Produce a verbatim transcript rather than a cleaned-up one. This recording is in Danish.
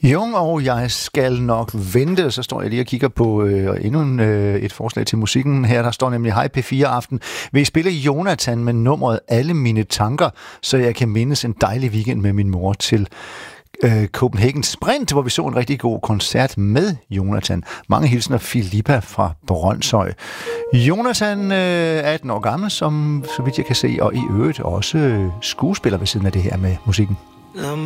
Jung og jeg skal nok vente, så står jeg lige og kigger på øh, endnu en, øh, et forslag til musikken her. Der står nemlig, hej P fire Aften, vil I spille Jonathan med nummeret Alle mine tanker, så jeg kan mindes en dejlig weekend med min mor til øh, Copenhagen Sprint, hvor vi så en rigtig god koncert med Jonathan. Mange hilsner, Filippa fra Brønshøj. Jonathan øh, er atten år gammel, som så vidt jeg kan se, og i øvrigt også øh, skuespiller ved siden af det her med musikken.